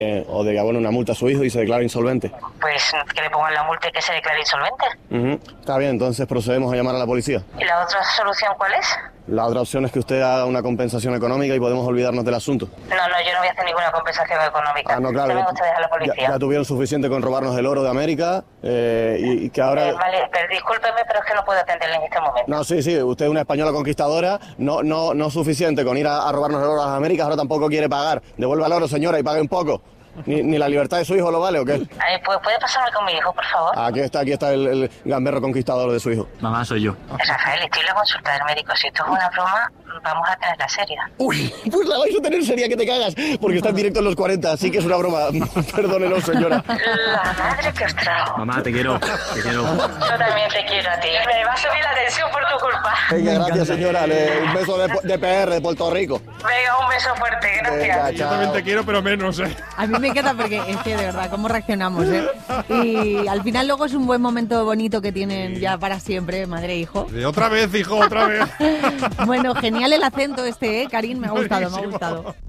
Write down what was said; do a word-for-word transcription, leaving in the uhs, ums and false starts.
eh, o de bueno, una multa a su hijo y se declara insolvente. Pues que le pongan la multa y que se declare insolvente. Uh-huh. Está bien, entonces procedemos a llamar a la policía. ¿Y la otra solución cuál es? La otra opción es que usted haga una compensación económica y podemos olvidarnos del asunto. No, no, yo no voy a hacer ninguna compensación económica. Ah, no, claro. Llamen ustedes a la policía. Ya, ya tuvieron suficiente con robarnos el oro de América eh, y, y que ahora... Eh, vale, pero discúlpeme, pero es que no puedo atenderle en este momento. No, sí, sí, usted es una española conquistadora, no no no suficiente con ir a, a robarnos el oro a las Américas, ahora tampoco quiere pagar. Devuelva el oro, señora, y pague un poco. ¿Ni, ni la libertad de su hijo lo vale o qué? Ay, pues, ¿puede pasarme con mi hijo, por favor? Aquí está, aquí está el, el gamberro conquistador de su hijo. Mamá, soy yo. Rafael, estoy en la consulta del médico. Si esto es una broma, vamos a tenerla seria. Uy, pues la vais a tener seria que te cagas, porque está en directo en los cuarenta, así que es una broma. Perdónenos, señora. La madre que os trajo. Mamá, te quiero, te quiero. Yo también te quiero a ti. Me va a subir la tensión por tu culpa. Venga, gracias, señora. Le, un beso de, de P R, de Puerto Rico. Venga, un beso fuerte, gracias. Venga, Yo también te quiero, pero menos, ¿eh? A mí me encanta porque es que de verdad, cómo reaccionamos, ¿eh? Y al final luego es un buen momento bonito que tienen ya para siempre, madre e hijo. De otra vez, hijo, otra vez. Bueno, genial el acento este, ¿eh, Karin? Me ha gustado, me ha gustado.